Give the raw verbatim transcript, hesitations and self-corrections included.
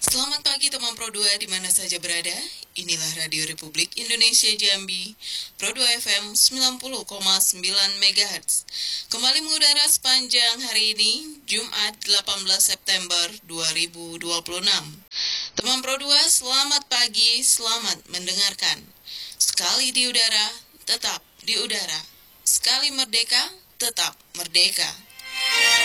Selamat pagi teman Pro dua di mana saja berada. Inilah Radio Republik Indonesia Jambi, Pro dua F M sembilan puluh koma sembilan megahertz. Kembali mengudara sepanjang hari ini, Jumat delapan belas September dua ribu dua puluh enam. Teman Pro dua, selamat pagi, selamat mendengarkan. Sekali di udara, tetap di udara. Sekali merdeka, tetap merdeka.